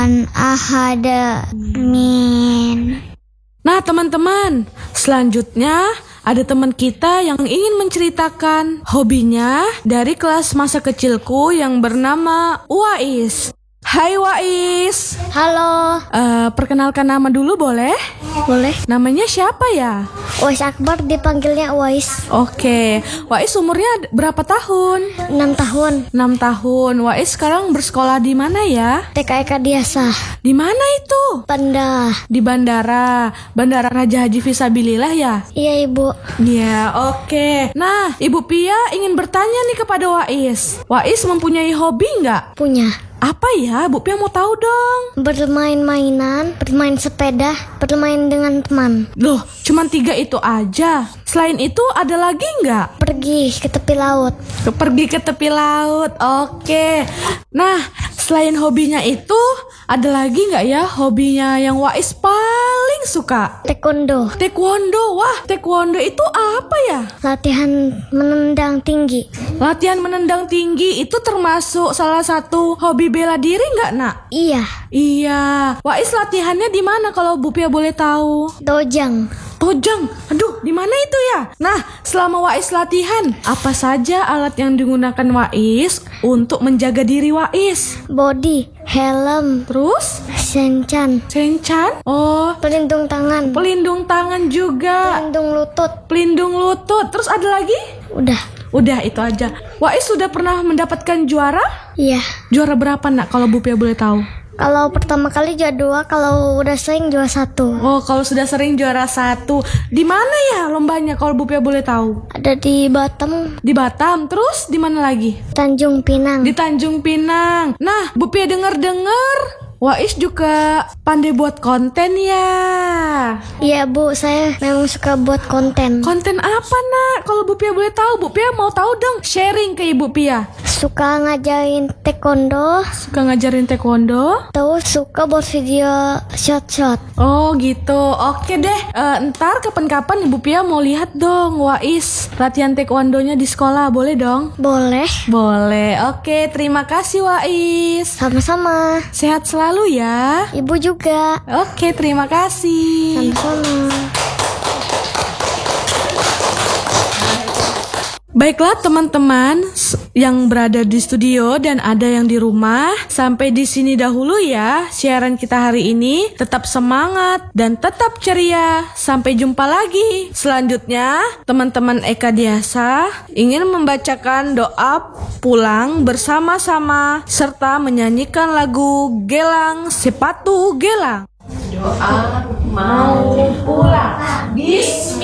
ahada. Amin. Nah teman-teman, selanjutnya ada teman kita yang ingin menceritakan hobinya dari kelas masa kecilku yang bernama Wais. Hai Wais. Halo. Perkenalkan nama dulu boleh? Boleh. Namanya siapa ya? Wais Akbar, dipanggilnya Wais. Oke, Wais umurnya berapa tahun? 6 tahun. 6 tahun. Wais sekarang bersekolah di mana ya? TK Eka Diasa. Di mana itu? Banda. Di Bandara Raja Haji Fisabilillah ya? Iya Ibu. Ya, oke. Nah, Ibu Pia ingin bertanya nih kepada Wais. Wais mempunyai hobi nggak? Punya. Apa ya? Bu Pia mau tahu dong. Bermain mainan, bermain sepeda, bermain dengan teman. Loh, cuman 3 itu aja. Selain itu ada lagi nggak? Pergi ke tepi laut. Pergi ke tepi laut. Oke. Nah, selain hobinya itu, ada lagi nggak ya hobinya yang Wais paling suka? Taekwondo. Taekwondo. Wah, taekwondo itu apa ya? Latihan menendang tinggi. Latihan menendang tinggi itu termasuk salah satu hobi bela diri nggak, Nak? Iya. Iya. Wais latihannya di mana kalau Bu Pia boleh tahu? Dojang. Tojang. Aduh, di mana itu ya? Nah, selama Wais latihan, apa saja alat yang digunakan Wais untuk menjaga diri Wais? Body, helm, Terus? sencan, Sencan? Oh, pelindung tangan, pelindung tangan juga. pelindung lutut. Pelindung lutut. Terus ada lagi? Udah, itu aja. Wais sudah pernah mendapatkan juara? iya. Juara berapa, Nak, kalau Bu Pia boleh tahu? Kalau pertama kali juara 2, kalau udah sering juara 1. Oh, kalau sudah sering juara 1. Di mana ya lombanya kalau Bu Pia boleh tahu? Ada di Batam, Di Batam. Terus di mana lagi? Tanjung Pinang. Di Tanjung Pinang. Nah, Bu Pia dengar-dengar Wais juga pandai buat konten ya. Iya Bu, saya memang suka buat konten. Konten apa, Nak? Kalau Bu Pia boleh tahu, Bu Pia mau tahu dong. Sharing ke Ibu Pia. Suka ngajarin taekwondo, Suka ngajarin taekwondo. terus suka buat video shot-shot. Oh gitu. Oke deh. Ntar kapan-kapan Ibu Pia mau lihat dong Wais latihan taekwondonya di sekolah. Boleh dong? Boleh. Boleh. Oke, terima kasih Wais. Sama-sama. Sehat selalu ya. Ibu juga. Oke, terima kasih. Sama-sama. Baiklah teman-teman yang berada di studio dan ada yang di rumah, sampai di sini dahulu ya siaran kita hari ini. Tetap semangat dan tetap ceria. Sampai jumpa lagi. Selanjutnya, teman-teman Eka Diasa ingin membacakan doa pulang bersama-sama serta menyanyikan lagu Gelang Sepatu Gelang. Doa mau